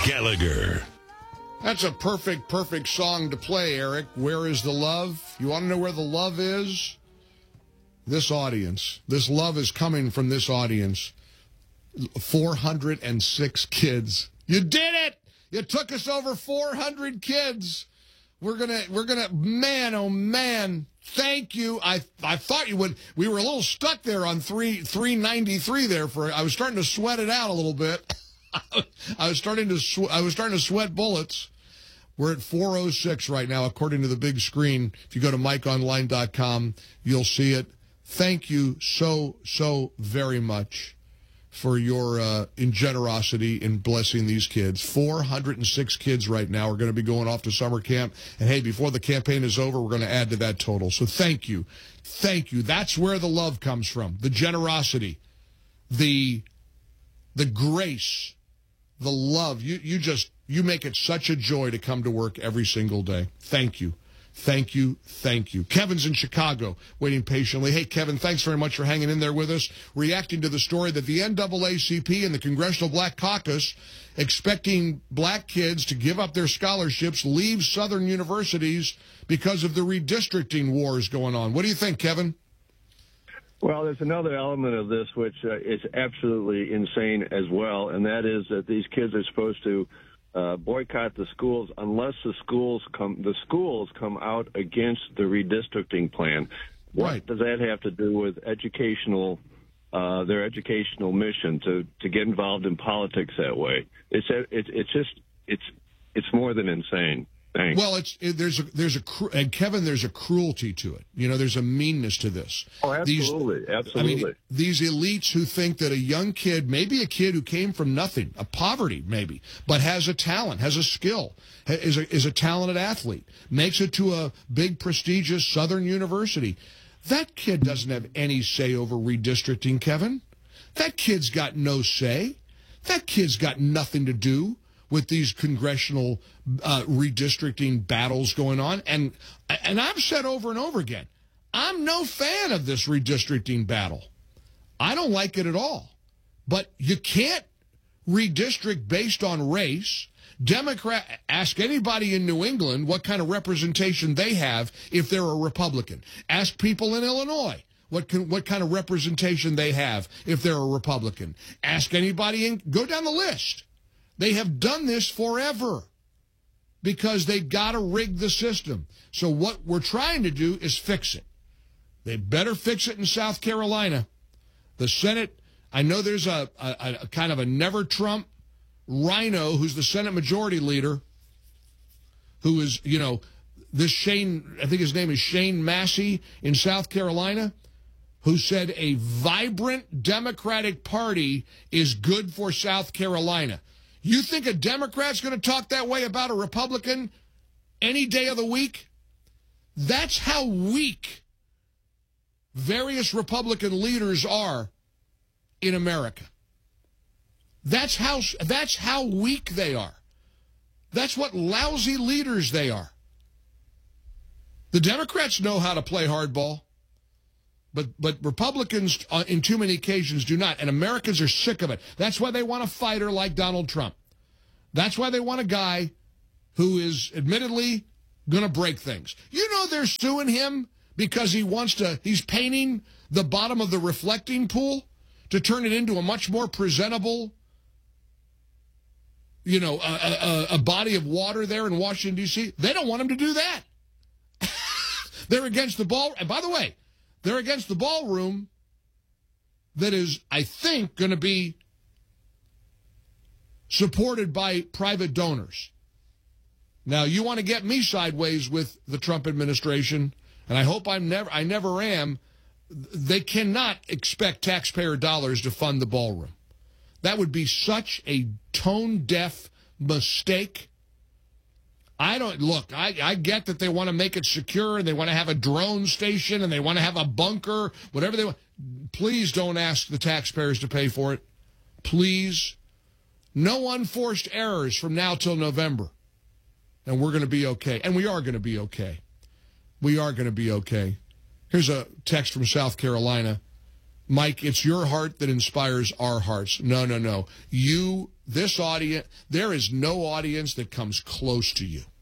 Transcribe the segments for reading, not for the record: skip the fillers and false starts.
Gallagher. That's a perfect song to play, Eric. Where is the love? You want to know where the love is? This audience. This love is coming from this audience. 406 kids. You did it! You took us over 400 kids. We're gonna, man, oh man, thank you. I thought you would. We were a little stuck there on 393 there I was starting to sweat it out a little bit. I was starting to sweat bullets. We're at 406 right now, according to the big screen. If you go to MikeOnline.com, you'll see it. Thank you so very much for your generosity in blessing these kids. 406 kids right now are going to be going off to summer camp. And, hey, before the campaign is over, we're going to add to that total. So thank you. Thank you. That's where the love comes from, the generosity, the grace, the love. You make it such a joy to come to work every single day. Thank you. Thank you. Thank you. Kevin's in Chicago waiting patiently. Hey, Kevin, thanks very much for hanging in there with us, reacting to the story that the NAACP and the Congressional Black Caucus expecting black kids to give up their scholarships, leave Southern universities because of the redistricting wars going on. What do you think, Kevin? Well, there's another element of this which is absolutely insane as well, and that is that these kids are supposed to boycott the schools unless the schools come out against the redistricting plan. What does that have to do with their educational mission to get involved in politics that way? It's more than insane. Thanks. Well, and Kevin, there's a cruelty to it. You know, there's a meanness to this. Oh, absolutely, absolutely. I mean, these elites who think that a young kid, maybe a kid who came from nothing, a poverty maybe, but has a talent, has a skill, is a talented athlete, makes it to a big prestigious Southern university. That kid doesn't have any say over redistricting, Kevin. That kid's got no say. That kid's got nothing to do with these congressional redistricting battles going on. And I've said over and over again, I'm no fan of this redistricting battle. I don't like it at all. But you can't redistrict based on race. Ask anybody in New England what kind of representation they have if they're a Republican. Ask people in Illinois what kind of representation they have if they're a Republican. Ask anybody go down the list. They have done this forever because they've got to rig the system. So what we're trying to do is fix it. They better fix it in South Carolina. The Senate, I know there's a kind of a never-Trump rhino who's the Senate Majority Leader, who is, this Shane, I think his name is Shane Massey in South Carolina, who said a vibrant Democratic Party is good for South Carolina. You think a Democrat's going to talk that way about a Republican any day of the week? That's how weak various Republican leaders are in America. That's how weak they are. That's what lousy leaders they are. The Democrats know how to play hardball, but Republicans in too many occasions do not, and Americans are sick of it. That's why they want a fighter like Donald Trump. That's why they want a guy who is admittedly going to break things. You know they're suing him because he's painting the bottom of the reflecting pool to turn it into a much more presentable, a body of water there in Washington, D.C. They don't want him to do that. They're against the ball. And by the way, they're against the ballroom that is, I think, going to be supported by private donors. Now, you want to get me sideways with the Trump administration, and I hope I never am. They cannot expect taxpayer dollars to fund the ballroom. That would be such a tone-deaf mistake. I get that they want to make it secure and they want to have a drone station and they want to have a bunker, whatever they want. Please don't ask the taxpayers to pay for it. Please. No unforced errors from now till November. And we're going to be okay. And we are going to be okay. We are going to be okay. Here's a text from South Carolina. Mike, it's your heart that inspires our hearts. No. You, this audience, there is no audience that comes close to you.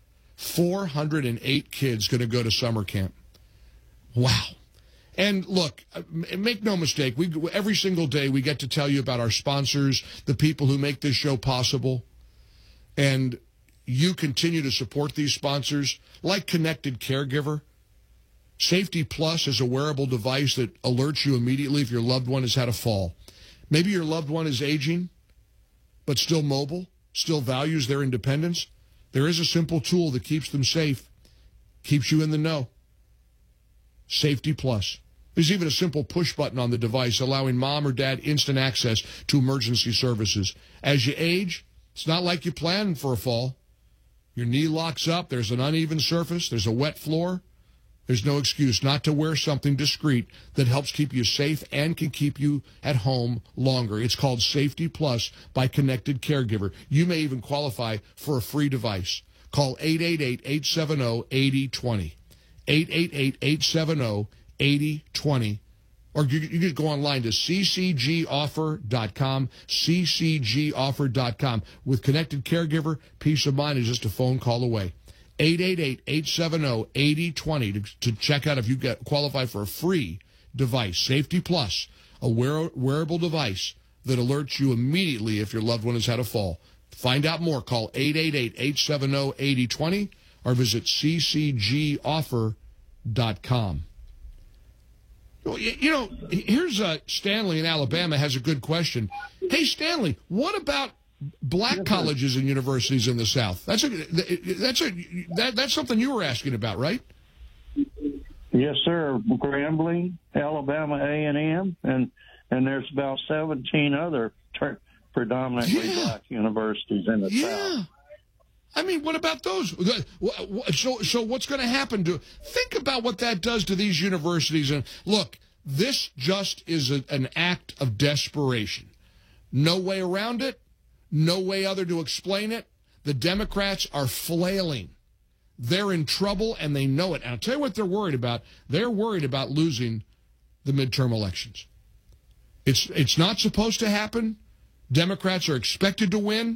408 kids going to go to summer camp. Wow. And look, make no mistake, every single day we get to tell you about our sponsors, the people who make this show possible. And you continue to support these sponsors, like Connected Caregiver. Safety Plus is a wearable device that alerts you immediately if your loved one has had a fall. Maybe your loved one is aging, but still mobile, still values their independence. There is a simple tool that keeps them safe, keeps you in the know. Safety Plus. There's even a simple push button on the device allowing mom or dad instant access to emergency services. As you age, it's not like you planned for a fall. Your knee locks up, there's an uneven surface, there's a wet floor. There's no excuse not to wear something discreet that helps keep you safe and can keep you at home longer. It's called Safety Plus by Connected Caregiver. You may even qualify for a free device. Call 888-870-8020. 888-870-8020. Or you can go online to ccgoffer.com, ccgoffer.com. With Connected Caregiver, peace of mind is just a phone call away. 888-870-8020 to check out if you qualify for a free device. Safety Plus, a wearable device that alerts you immediately if your loved one has had a fall. To find out more, call 888-870-8020 or visit ccgoffer.com. You know, here's Stanley in Alabama has a good question. Hey, Stanley, what about black colleges and universities in the South? That's something you were asking about, right? Yes, sir. Grambling, Alabama A&M, and there's about 17 other predominantly black universities in the South. I mean, what about those? So what's going to happen to? Think about what that does to these universities. And look, this just is an act of desperation. No way around it. No way other to explain it. The Democrats are flailing. They're in trouble, and they know it. And I'll tell you what they're worried about. They're worried about losing the midterm elections. It's not supposed to happen. Democrats are expected to win.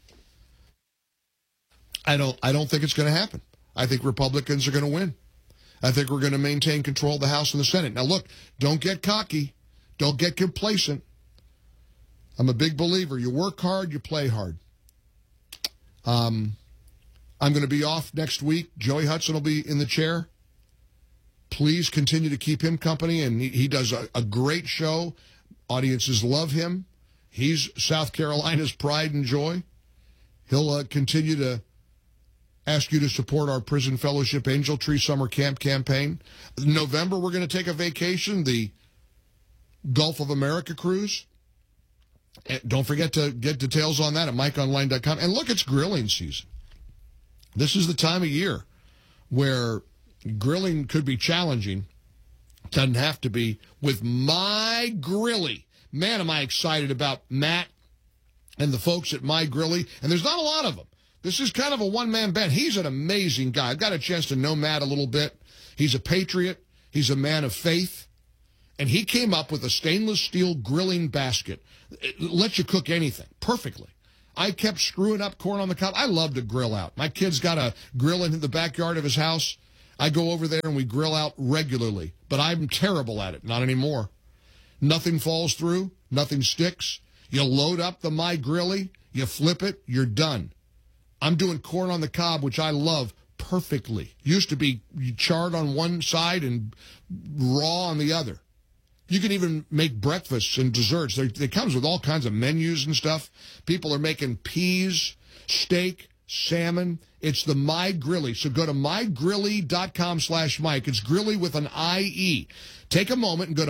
I don't think it's going to happen. I think Republicans are going to win. I think we're going to maintain control of the House and the Senate. Now, look, don't get cocky. Don't get complacent. I'm a big believer. You work hard, you play hard. I'm going to be off next week. Joey Hudson will be in the chair. Please continue to keep him company, and he does a great show. Audiences love him. He's South Carolina's pride and joy. He'll continue to ask you to support our Prison Fellowship Angel Tree Summer Camp campaign. In November, we're going to take a vacation, the Gulf of America cruise. And don't forget to get details on that at MikeOnline.com. And look, it's grilling season. This is the time of year where grilling could be challenging. Doesn't have to be. With My Grilly. Man, am I excited about Matt and the folks at My Grilly. And there's not a lot of them. This is kind of a one-man band. He's an amazing guy. I've got a chance to know Matt a little bit. He's a patriot. He's a man of faith. And he came up with a stainless steel grilling basket. It lets you cook anything perfectly. I kept screwing up corn on the cob. I love to grill out. My kid's got a grill in the backyard of his house. I go over there and we grill out regularly. But I'm terrible at it. Not anymore. Nothing falls through. Nothing sticks. You load up the My Grilly. You flip it. You're done. I'm doing corn on the cob, which I love, perfectly. Used to be charred on one side and raw on the other. You can even make breakfasts and desserts. It comes with all kinds of menus and stuff. People are making peas, steak, salmon. It's the My Grilly. So go to mygrilly.com/Mike. It's Grilly with an I-E. Take a moment and go to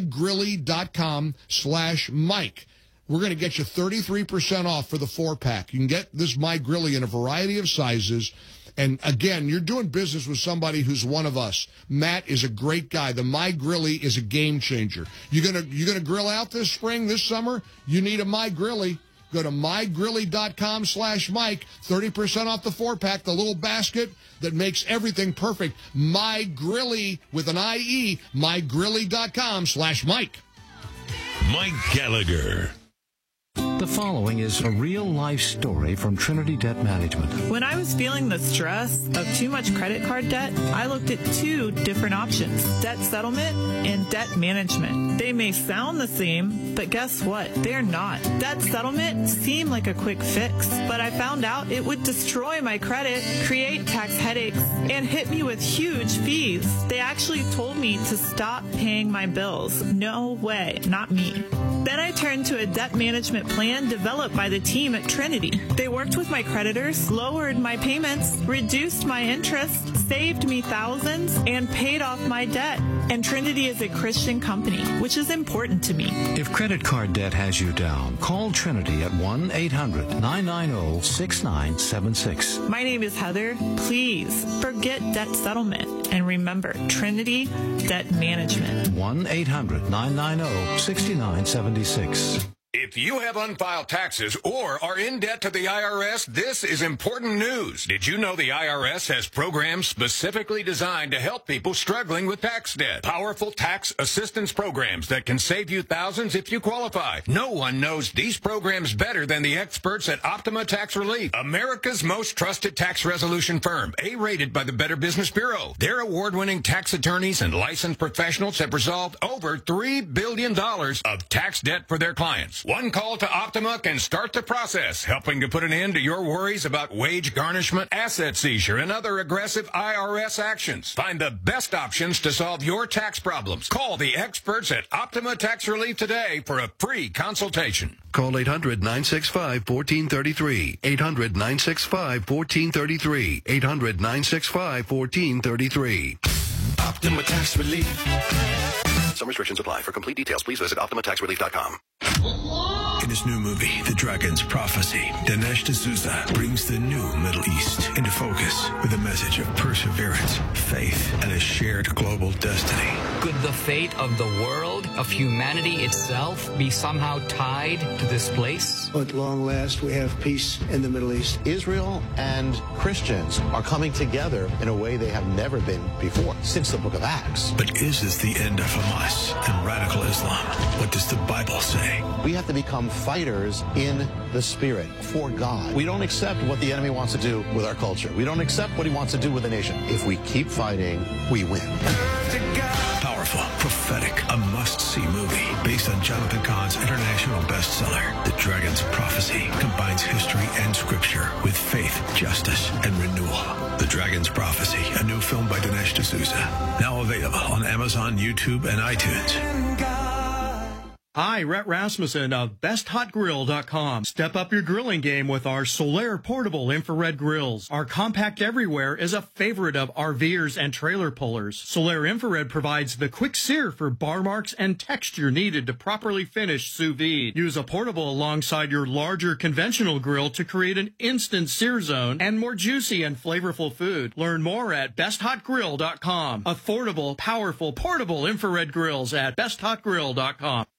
mygrilly.com/Mike. We're going to get you 33% off for the 4-pack. You can get this My Grilly in a variety of sizes. And again, you're doing business with somebody who's one of us. Matt is a great guy. The My Grilly is a game changer. You're gonna grill out this spring, this summer? You need a My Grilly. Go to mygrilly.com/Mike. 30% off the 4-pack, the little basket that makes everything perfect. My Grilly with an I-E, mygrilly.com/Mike. Mike Gallagher. The following is a real-life story from Trinity Debt Management. When I was feeling the stress of too much credit card debt, I looked at two different options, debt settlement and debt management. They may sound the same, but guess what? They're not. Debt settlement seemed like a quick fix, but I found out it would destroy my credit, create tax headaches, and hit me with huge fees. They actually told me to stop paying my bills. No way, not me. Then I turned to a debt management plan developed by the team at Trinity. They worked with my creditors, lowered my payments, reduced my interest, saved me thousands, and paid off my debt. And Trinity is a Christian company, which is important to me. If credit card debt has you down, call Trinity at 1-800-990-6976. My name is Heather. Please forget debt settlement. And remember, Trinity Debt Management. 1-800-990-6976. If you have unfiled taxes or are in debt to the IRS, this is important news. Did you know the IRS has programs specifically designed to help people struggling with tax debt? Powerful tax assistance programs that can save you thousands if you qualify. No one knows these programs better than the experts at Optima Tax Relief, America's most trusted tax resolution firm, A-rated by the Better Business Bureau. Their award-winning tax attorneys and licensed professionals have resolved over $3 billion of tax debt for their clients. One call to Optima can start the process, helping to put an end to your worries about wage garnishment, asset seizure, and other aggressive IRS actions. Find the best options to solve your tax problems. Call the experts at Optima Tax Relief today for a free consultation. Call 800-965-1433. 800-965-1433. 800-965-1433. Optima Tax Relief. Some restrictions apply. For complete details, please visit OptimaTaxRelief.com. In his new movie, The Dragon's Prophecy, Dinesh D'Souza brings the new Middle East into focus with a message of perseverance, faith, and a shared global destiny. Could the fate of the world, of humanity itself, be somehow tied to this place? At long last, we have peace in the Middle East. Israel and Christians are coming together in a way they have never been before, since the book of Acts. But is this the end of Hamas and radical Islam? What does the Bible say? We have to become fighters in the Spirit for God. We don't accept what the enemy wants to do with our culture. We don't accept what he wants to do with the nation. If we keep fighting, we win. Powerful, prophetic, a must-see movie based on Jonathan Cahn's international bestseller. The Dragon's Prophecy combines history and scripture with faith, justice, and renewal. The Dragon's Prophecy, a new film by Dinesh D'Souza. Now available on Amazon, YouTube, and iTunes. Hi, Rhett Rasmussen of BestHotGrill.com. Step up your grilling game with our Solaire portable infrared grills. Our compact everywhere is a favorite of RVers and trailer pullers. Solaire infrared provides the quick sear for bar marks and texture needed to properly finish sous vide. Use a portable alongside your larger conventional grill to create an instant sear zone and more juicy and flavorful food. Learn more at BestHotGrill.com. Affordable, powerful, portable infrared grills at BestHotGrill.com.